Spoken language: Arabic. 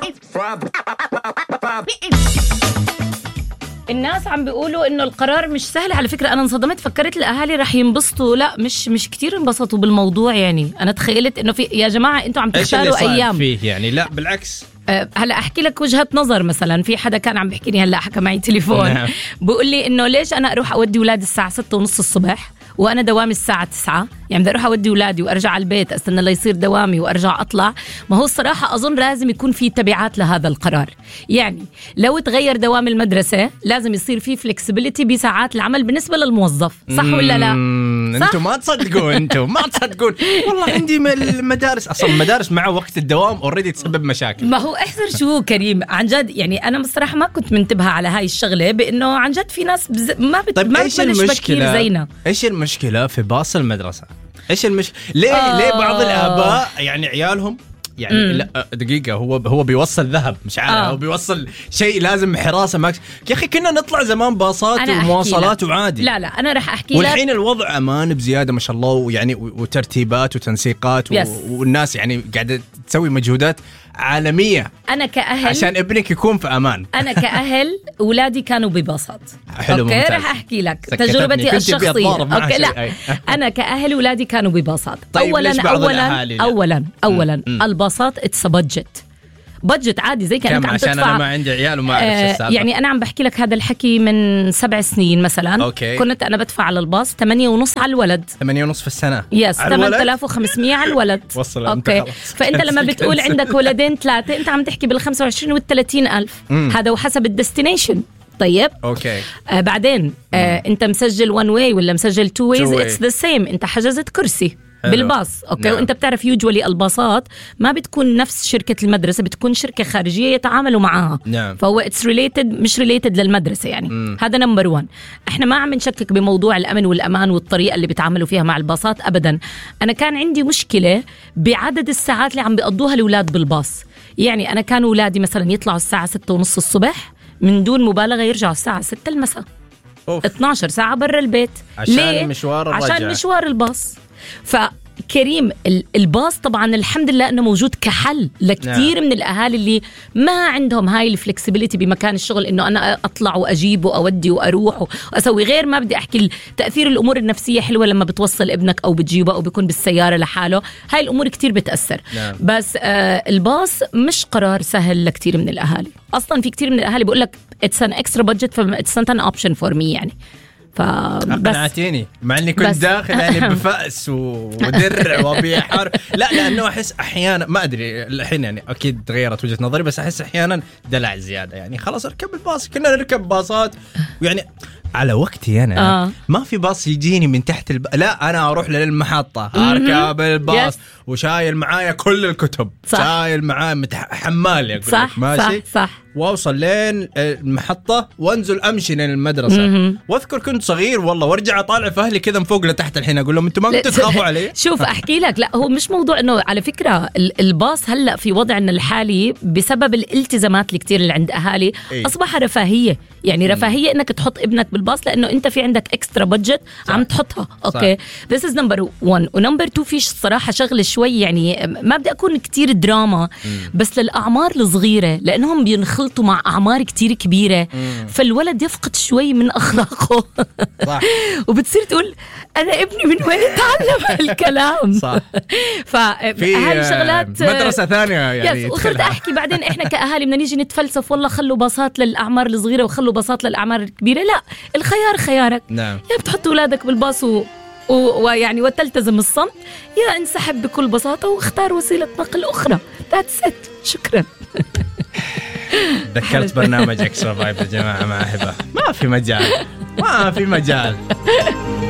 الناس عم بيقولوا انه القرار مش سهل. على فكرة انا انصدمت، فكرت الاهالي رح ينبسطوا، لا مش كتير انبسطوا بالموضوع. يعني انا تخيلت انه في يا جماعة انتوا عم تختاروا ايام فيه يعني، لا بالعكس. هلا احكي لك وجهة نظر. مثلا في حدا كان عم بيحكيني هلا، حكى معي تليفون بيقول لي انه ليش انا اروح اودي اولادي الساعة 6:30 الصبح وانا دوامي الساعة 9، يعني بدي اروح اودي اولادي وارجع على البيت استنى ليصير دوامي وارجع اطلع. ما هو الصراحة اظن لازم يكون في تبعات لهذا القرار. يعني لو تغير دوام المدرسة لازم يصير في فلكسبيليتي بساعات العمل بالنسبة للموظف، صح ولا لا؟ انتوا ما تصدقون، انتوا ما تصدقون والله. عندي المدارس اصلا المدارس مع وقت الدوام اوريدي تسبب مشاكل. ما هو احذر شو كريم عن جد. يعني انا بصراحة ما كنت منتبهة على هاي الشغلة، بانه عن جد في ناس ما بتبلش بكير زينا. ايش المشكلة في باص المدرسة؟ ايش المشكلة؟ ليه بعض الآباء يعني عيالهم يعني لا دقيقة هو بيوصل ذهب مش عارف هو بيوصل شيء لازم حراسة ماكس. يا أخي كنا نطلع زمان باصات ومواصلات وعادي. لا أنا رح أحكي والحين لك. الوضع أمان بزيادة ما شاء الله، ويعني وترتيبات وتنسيقات والناس يعني قاعدة تسوي مجهودات عالمية. أنا كأهل عشان ابنك يكون في أمان. أنا كأهل أولادي كانوا بباصات. حلو أوكي ممتاز. رح أحكي لك تجربتي الشخصية. أوكي لا أنا كأهل أولادي كانوا بباصات. طيب أولا الباصات اتس بادجت عادي زي كأنك عم تدفع. عشان أنا ما عندي عيال وما أعرف السالفة. يعني أنا عم بحكي لك هذا الحكي من 7 سنين مثلا. أوكي. كنت أنا بدفع على الباص 8.5 على الولد. 8.5 في السنة. يس 8500 على الولد. وصل. أوكي. فأنت لما بتقول عندك ولدين 3 أنت عم تحكي بال25 وال30 ألف. هذا وحسب الديستنيشن. طيب اوكي. بعدين انت مسجل 1 واي ولا مسجل 2 ways اتس ذا سيم. انت حجزت كرسي بالباص. اوكي. نعم. وانت بتعرف يوجولي الباصات ما بتكون نفس شركة المدرسة، بتكون شركة خارجية يتعاملوا معها. نعم. فهو اتس ريليتد مش ريليتد للمدرسة يعني. هذا نمبر 1. احنا ما عم نشكك بموضوع الامن والامان والطريقة اللي بيتعاملوا فيها مع الباصات ابدا. انا كان عندي مشكلة بعدد الساعات اللي عم بيقضوها الاولاد بالباص. يعني انا كانوا اولادي مثلا يطلعوا الساعة 6:30 الصبح من دون مبالغة يرجعوا الساعة 6 المساء. 12 ساعة برا البيت. عشان مشوار الرجع. عشان مشوار الباص. فكريم الباص طبعا الحمد لله انه موجود كحل لكثير من الاهالي اللي ما عندهم هاي الفلكسبيليتي بمكان الشغل، انه انا اطلع واجيب واودي واروح واسوي. غير ما بدي احكي تاثير الامور النفسيه حلوه لما بتوصل ابنك او بتجيبه او بيكون بالسياره لحاله. هاي الامور كتير بتاثر. بس الباص مش قرار سهل لكثير من الاهالي. اصلا في كتير من الاهالي بيقول لك اتس ان اكسترا بادجت فاتس نوت ان اوبشن فور مي. يعني أقنعتيني مع أني كنت داخل يعني بفأس ودرع وبيحر. لا لأنه أحس أحيانا ما أدري الحين يعني أكيد تغيرت وجهة نظري، بس أحس أحيانا دلع زيادة. يعني خلاص أركب الباص، كنا نركب باصات ويعني على وقتي أنا ما في باص يجيني من تحت لا أنا أروح للمحطة أركب الباص وشايل معايا كل الكتب. صح. شايل معايا حمال يقول صح. ماشي. صح. واوصل لين المحطة وانزل امشي لين المدرسة. واذكر كنت صغير والله وارجع اطالع في اهلي كذا من فوق لتحت. الحين اقول لهم انتم ما كنتوا تخافوا علي. شوف احكي لك، لا هو مش موضوع انه على فكرة الباص هلا في وضعنا الحالي بسبب الالتزامات الكتير اللي عند اهالي اصبح رفاهية. يعني رفاهية انك تحط ابنك بالباص لانه انت في عندك اكسترا بادجت عم تحطها. اوكي. This is number 1. ونمبر 2 فيش الصراحة شغل شوي يعني ما بدي اكون كتير دراما بس للاعمار الصغيرة لانهم بينخلطوا مع أعمار كتير كبيرة. فالولد يفقد شوي من أخلاقه. صح. وبتصير تقول أنا ابني من وين تعلم الكلام. صح. فهاي شغلات مدرسة ثانية يعني. وصرت أحكي بعدين إحنا كأهالي بدنا نيجي نتفلسف والله خلوا باصات للأعمار الصغيرة وخلوا باصات للأعمار الكبيرة. لا الخيار خيارك. نعم. يا بتحط أولادك بالباص ويعني وتلتزم الصمت، يا انسحب بكل بساطة واختار وسيلة نقل أخرى. That's it. شكرا. ذكرت برنامج اكسترا فايب يا جماعة مع هبة. ما في مجال.